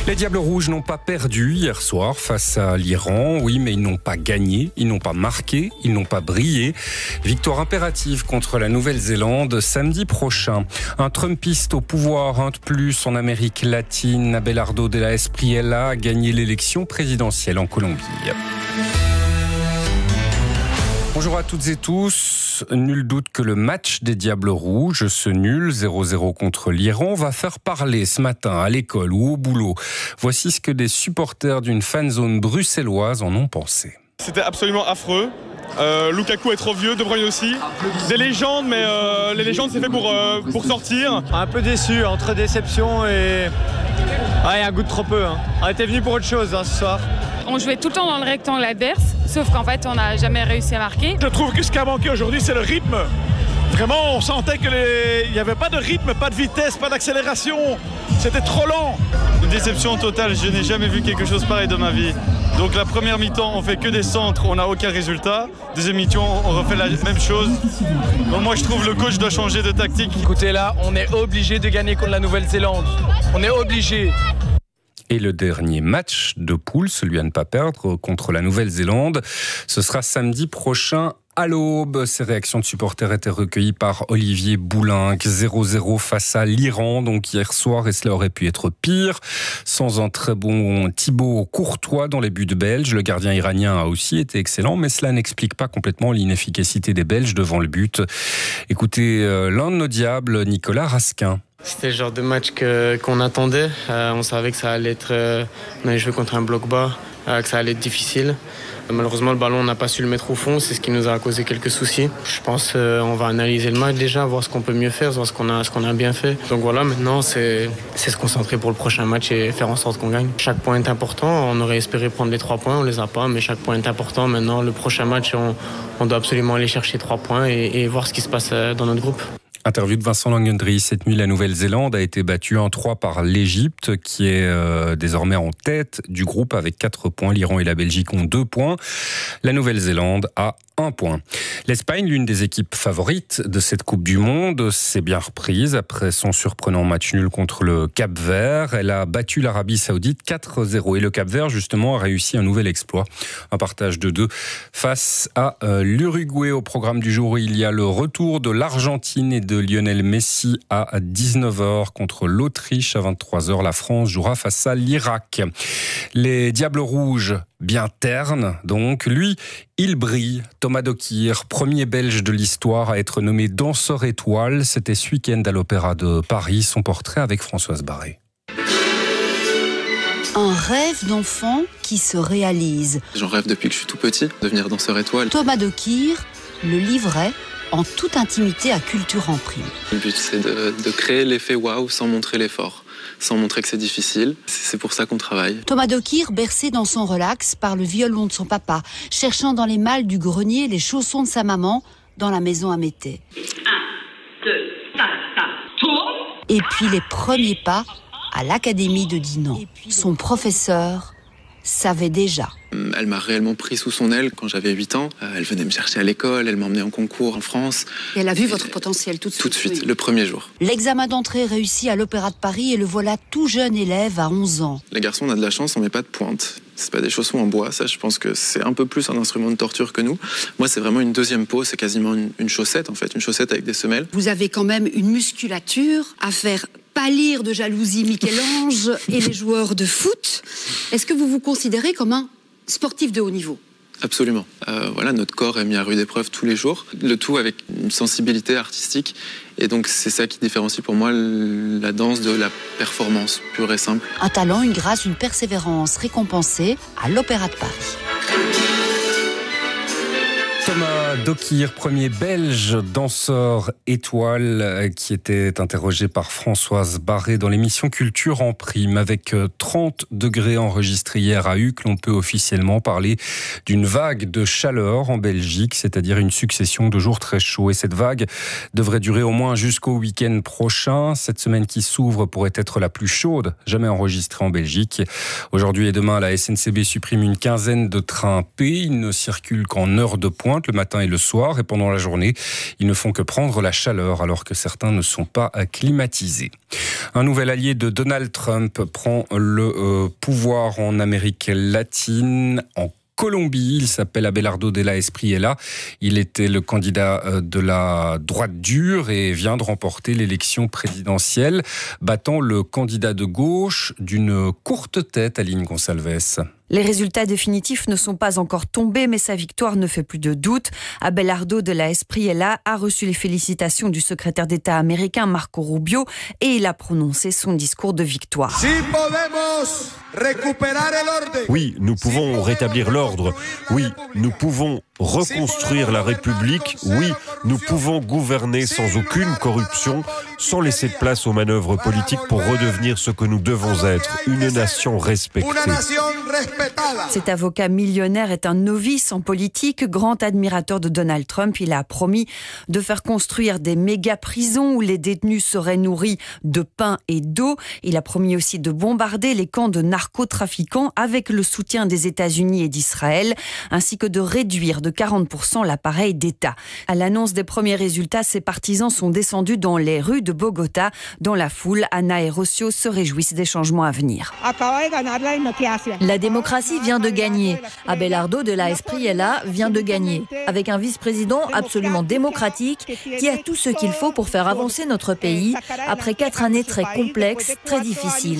Les Diables Rouges n'ont pas perdu hier soir face à l'Iran. Oui, mais ils n'ont pas gagné, ils n'ont pas marqué, ils n'ont pas brillé. Victoire impérative contre la Nouvelle-Zélande samedi prochain. Un Trumpiste au pouvoir, un de plus en Amérique latine, Abelardo de la Espriella a gagné l'élection présidentielle en Colombie. Bonjour à toutes et tous. Nul doute que le match des Diables Rouges, ce nul 0-0 contre l'Iran, va faire parler ce matin à l'école ou au boulot. Voici ce que des supporters d'une fanzone bruxelloise en ont pensé. C'était absolument affreux. Lukaku est trop vieux, De Bruyne aussi. Des légendes, mais les légendes c'est fait pour sortir. Un peu déçu, entre déception et un goût de trop peu. On était venu pour autre chose ce soir. On jouait tout le temps dans le rectangle adverse, sauf qu'en fait on n'a jamais réussi à marquer. Je trouve que ce qui a manqué aujourd'hui c'est le rythme. Vraiment on sentait qu'il n'y avait pas de rythme, pas de vitesse, pas d'accélération. C'était trop lent. Une déception totale, je n'ai jamais vu quelque chose pareil de ma vie. Donc la première mi-temps on fait que des centres, on n'a aucun résultat. Deuxième mi-temps on refait la même chose. Donc moi je trouve le coach doit changer de tactique. Écoutez là, on est obligé de gagner contre la Nouvelle-Zélande. On est obligé. Et le dernier match de poule, celui à ne pas perdre contre la Nouvelle-Zélande, ce sera samedi prochain à l'aube. Ces réactions de supporters étaient recueillies par Olivier Boulinck. 0-0 face à l'Iran, donc hier soir, et cela aurait pu être pire. Sans un très bon Thibaut Courtois dans les buts belges. Le gardien iranien a aussi été excellent, mais cela n'explique pas complètement l'inefficacité des Belges devant le but. Écoutez, l'un de nos diables, Nicolas Raskin. C'était le genre de match qu'on attendait. On savait que ça allait être... on allait jouer contre un bloc bas, que ça allait être difficile. Malheureusement, le ballon, on n'a pas su le mettre au fond. C'est ce qui nous a causé quelques soucis. Je pense qu'on va analyser le match déjà, voir ce qu'on peut mieux faire, voir ce qu'on a bien fait. Donc voilà, maintenant, c'est se concentrer pour le prochain match et faire en sorte qu'on gagne. Chaque point est important. On aurait espéré prendre les 3 points, on les a pas, mais chaque point est important. Maintenant, le prochain match, on doit absolument aller chercher 3 points et voir ce qui se passe dans notre groupe. Interview de Vincent Langendry. Cette nuit, la Nouvelle-Zélande a été battue 1-3 par l'Égypte, qui est désormais en tête du groupe avec 4 points. L'Iran et la Belgique ont 2 points. La Nouvelle-Zélande a 1 point. L'Espagne, l'une des équipes favorites de cette Coupe du Monde, s'est bien reprise après son surprenant match nul contre le Cap-Vert. Elle a battu l'Arabie Saoudite 4-0. Et le Cap-Vert, justement, a réussi un nouvel exploit. Un partage de 2 face à l'Uruguay. Au programme du jour, il y a le retour de l'Argentine et de Lionel Messi à 19h contre l'Autriche. À 23h, la France jouera face à l'Irak. Les Diables Rouges, bien ternes, donc. Lui, il brille. Thomas Dokir, premier Belge de l'histoire à être nommé danseur étoile. C'était ce week-end à l'Opéra de Paris. Son portrait avec Françoise Barré. Un rêve d'enfant qui se réalise. J'en rêve depuis que je suis tout petit, devenir danseur étoile. Thomas Dokir le livrait en toute intimité à Culture en Prime. Le but, c'est de créer l'effet waouh sans montrer l'effort, sans montrer que c'est difficile. C'est pour ça qu'on travaille. Thomas Dokir, bercé dans son relax par le violon de son papa, cherchant dans les malles du grenier les chaussons de sa maman dans la maison à Mété. 1, 2, tourne. Et puis les premiers pas à l'Académie de Dinan. Son professeur savait déjà. Elle m'a réellement pris sous son aile quand j'avais 8 ans. Elle venait me chercher à l'école, elle m'emmenait en concours en France. Et elle a vu votre potentiel tout de suite. Tout de suite, oui. Le premier jour. L'examen d'entrée réussi à l'Opéra de Paris et le voilà tout jeune élève à 11 ans. Les garçons, on a de la chance, on met pas de pointe. C'est pas des chaussons en bois, ça je pense que c'est un peu plus un instrument de torture que nous. Moi c'est vraiment une deuxième peau, c'est quasiment une chaussette en fait, une chaussette avec des semelles. Vous avez quand même une musculature à faire pâlir de jalousie Michel-Ange et les joueurs de foot. Est-ce que vous vous considérez comme un sportif de haut niveau ? Absolument. Voilà, notre corps est mis à rude épreuve tous les jours. Le tout avec une sensibilité artistique. Et donc c'est ça qui différencie pour moi la danse de la performance pure et simple. Un talent, une grâce, une persévérance récompensée à l'Opéra de Paris. Thomas Dokir, premier Belge danseur étoile, qui était interrogé par Françoise Barré dans l'émission Culture en Prime. Avec 30 degrés enregistrés hier à Uccle, on peut officiellement parler d'une vague de chaleur en Belgique, c'est-à-dire une succession de jours très chauds. Et cette vague devrait durer au moins jusqu'au week-end prochain. Cette semaine qui s'ouvre pourrait être la plus chaude jamais enregistrée en Belgique. Aujourd'hui et demain, la SNCB supprime une quinzaine de trains P. Ils ne circulent qu'en heure de pointe, le matin et et le soir. Et pendant la journée, ils ne font que prendre la chaleur alors que certains ne sont pas climatisés. Un nouvel allié de Donald Trump prend le pouvoir en Amérique latine, en Colombie. Il s'appelle Abelardo de la Espriella. Il était le candidat de la droite dure et vient de remporter l'élection présidentielle, battant le candidat de gauche d'une courte tête, Aline Gonçalves. Les résultats définitifs ne sont pas encore tombés, mais sa victoire ne fait plus de doute. Abelardo de la Espriella a reçu les félicitations du secrétaire d'État américain Marco Rubio et il a prononcé son discours de victoire. Oui, nous pouvons rétablir l'ordre. Oui, nous pouvons reconstruire la République. Oui, nous pouvons gouverner sans aucune corruption, sans laisser de place aux manœuvres politiques pour redevenir ce que nous devons être, une nation respectée. Cet avocat millionnaire est un novice en politique, grand admirateur de Donald Trump. Il a promis de faire construire des méga-prisons où les détenus seraient nourris de pain et d'eau. Il a promis aussi de bombarder les camps de narcotrafiquants avec le soutien des États-Unis et d'Israël, ainsi que de réduire de 40% l'appareil d'État. À l'annonce des premiers résultats, ses partisans sont descendus dans les rues de Bogota. Dans la foule, Ana et Rocio se réjouissent des changements à venir. La démocratie vient de gagner. Abelardo de la Espriella vient de gagner. Avec un vice-président absolument démocratique qui a tout ce qu'il faut pour faire avancer notre pays après 4 années très complexes, très difficiles.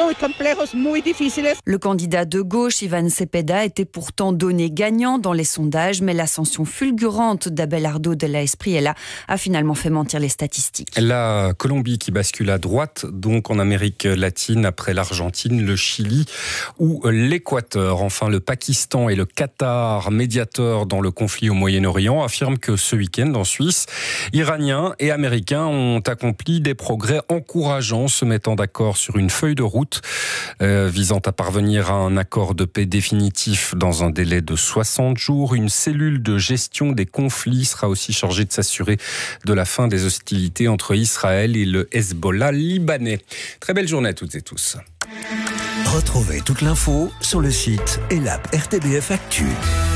Le candidat de gauche, Ivan Cepeda, était pourtant donné gagnant dans les sondages, mais l'ascension fulgurante d'Abelardo de la Espriella a finalement fait mentir les statistiques. La Colombie qui bascule à droite, donc en Amérique latine, après l'Argentine, le Chili ou l'Équateur. Enfin, le Pakistan et le Qatar, médiateurs dans le conflit au Moyen-Orient, affirment que ce week-end en Suisse, Iraniens et Américains ont accompli des progrès encourageants, se mettant d'accord sur une feuille de route visant à parvenir à un accord de paix définitif dans un délai de 60 jours. Une cellule de gestion des conflits sera aussi chargée de s'assurer de la fin des hostilités entre Israël et le Hezbollah libanais. Très belle journée à toutes et tous. Retrouvez toute l'info sur le site et l'app RTBF Actu.